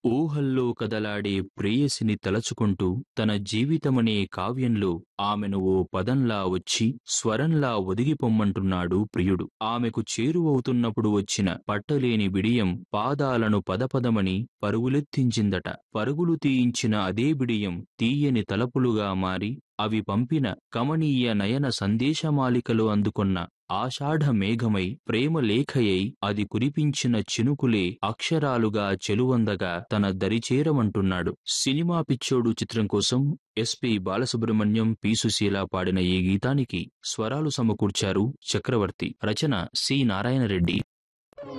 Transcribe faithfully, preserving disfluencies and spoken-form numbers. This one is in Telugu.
ఊహల్లో కదలాడే ప్రేయసిని తలచుకుంటూ తన జీవితమనే కావ్యంలో ఆమెను ఓ పదంలా వచ్చి స్వరంలా ఒదిగిపొమ్మంటున్నాడు ప్రియుడు. ఆమెకు చేరువవుతున్నప్పుడు వచ్చిన పట్టలేని బిడియం పాదాలను పదపదమని పరుగులెత్తించిందట. పరుగులు తీయించిన అదే బిడియం తీయని తలపులుగా మారి అవి పంపిన కమనీయ నయన సందేశమాలికలు అందుకొన్న ఆషాఢ మేఘమై ప్రేమలేఖయై అది కురిపించిన చినుకులే అక్షరాలుగా చెలువందగా తన దరిచేరమంటున్నాడు. సినిమా పిచ్చోడు చిత్రం కోసం ఎస్పి బాలసుబ్రహ్మణ్యం, పి సుశీల పాడిన ఈ గీతానికి స్వరాలు సమకూర్చారు చక్రవర్తి. రచన సి నారాయణరెడ్డి.